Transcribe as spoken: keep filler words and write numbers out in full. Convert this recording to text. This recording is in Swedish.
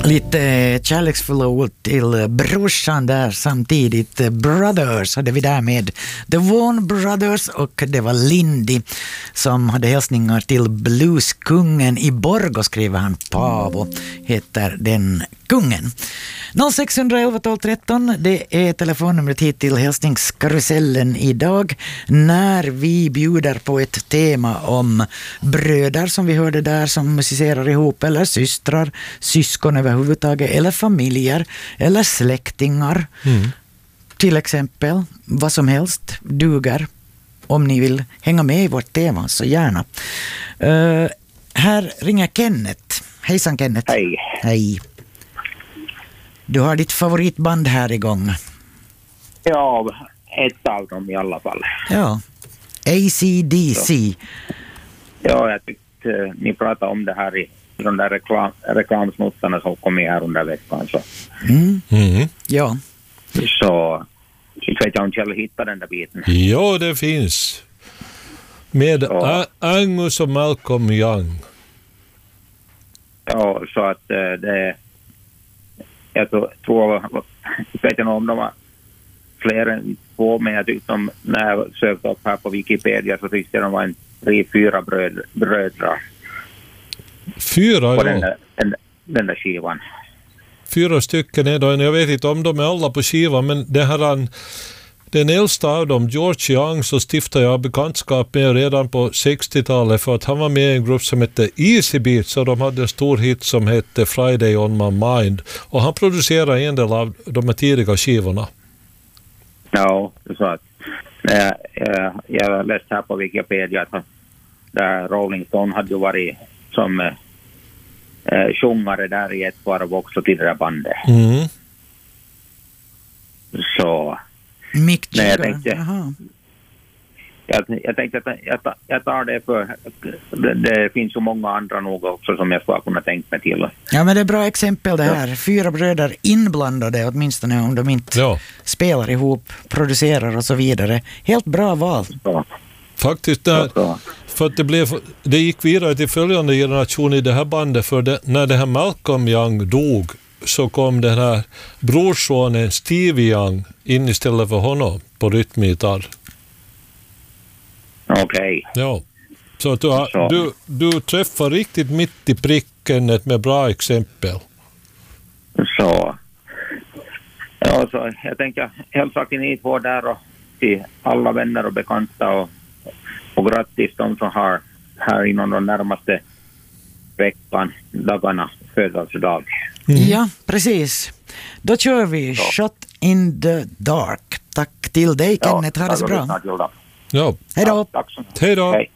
Lite kärleksfulla ord till brorsan där samtidigt. Brothers hade vi där med The Vaughan Brothers, och det var Lindy som hade hälsningar till blueskungen i Borgå, skriver han. Paavo heter den kungen. noll sex ett ett tolv tretton, det är telefonnumret hit till hälsningskarusellen idag, när vi bjuder på ett tema om bröder som vi hörde där som musicerar ihop, eller systrar, syskon överhuvudtaget, eller familjer, eller släktingar. Mm. Till exempel, vad som helst duger om ni vill hänga med i vårt tema, så gärna. Uh, här ringer Kenneth. Hejsan Kenneth. Hej. Hej. Du har ditt favoritband här igång. Ja, ett av dem i alla fall. Ja, A C D C. Ja, jag tyckte uh, ni pratade om det här i de där reklam, reklamsnuttarna som kom här under veckan. Så. Mm. Mm. Ja. Så jag vet inte om jag hittar den där biten. Ja, det finns. Med A- Angus och Malcolm Young. Ja, så att uh, det... Jag tror, jag vet inte om de var fler än två, men jag tyckte de, när jag sökte upp här på Wikipedia, så tyckte jag de var en tre, fyra bröd, brödrar. Fyra, på ja. Den där, den, den där skivan. Fyra stycken är då, jag vet inte om de är alla på skivan, men det här han, den äldsta av dem, George Young, så stiftade jag bekantskap med redan på sextiotalet, för att han var med i en grupp som hette Easy Beats, och de hade en stor hit som hette Friday on My Mind, och han producerade en del av de här tidiga skivorna. Ja, så att jag, jag, jag läste här på Wikipedia att där Rolling Stone hade ju varit som eh, sjungare där i ett varv också till det där bandet. Mm. Så Mick nej, jag Jagger. tänkte, jag, jag tänkte att jag, tar, jag tar det för det, det finns så många andra nog också som jag skulle kunna tänka mig till. Ja, men det är bra exempel det här. Fyra bröder inblandade, åtminstone om de inte ja. spelar ihop, producerar och så vidare. Helt bra val. Ja. Faktiskt, där, för att det, blev, det gick vidare till följande generation i det här bandet, för det, när det här Malcolm Young dog, så kom den här brorsonen Stevie Young in istället för honom på rytmgitarr. Okej. Okay. Ja, så att du, har, så. Du, du träffar riktigt mitt i pricken med bra exempel. Så. Ja, så jag tänker hälsa till ni två där och till alla vänner och bekanta, och, och grattis de som har här inom de närmaste veckan, dagarna, födelsedag. Mm. Ja, precis. Då kör vi ja. Shot in the Dark. Tack till dig, Kenneth. Ja, ha det så bra. Ja. Hej då. Ja, tack så mycket. Hej då. Hej.